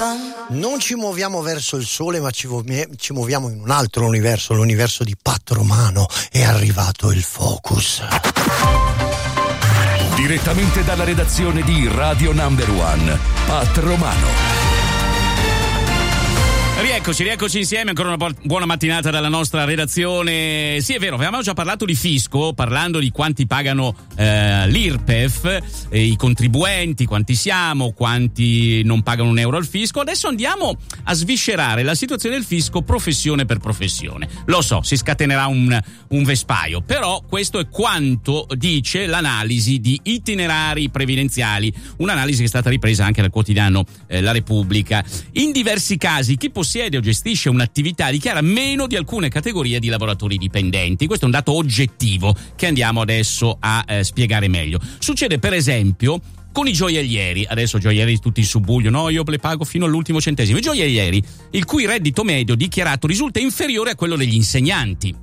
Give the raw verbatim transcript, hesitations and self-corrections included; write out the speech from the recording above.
Non ci muoviamo verso il sole, ma ci, muove- ci muoviamo in un altro universo, l'universo di Pat Romano. È arrivato il Focus. Direttamente dalla redazione di Radio Number One, Pat Romano. Rieccoci, rieccoci insieme, ancora una buona mattinata dalla nostra redazione. Sì, è vero, avevamo già parlato di fisco, parlando di quanti pagano eh, l'I R P E F, eh, i contribuenti, quanti siamo, quanti non pagano un euro al fisco. Adesso andiamo a sviscerare la situazione del fisco professione per professione. Lo so, si scatenerà un, un vespaio, però questo è quanto dice l'analisi di itinerari previdenziali, un'analisi che è stata ripresa anche dal quotidiano eh, La Repubblica. In diversi casi chi possiede o gestisce un'attività dichiara meno di alcune categorie di lavoratori dipendenti. Questo è un dato oggettivo che andiamo adesso a eh, spiegare meglio. Succede per esempio con i gioiellieri. Adesso gioiellieri tutti in subbuglio, no, io le pago fino all'ultimo centesimo. I gioiellieri il cui reddito medio dichiarato risulta inferiore a quello degli insegnanti.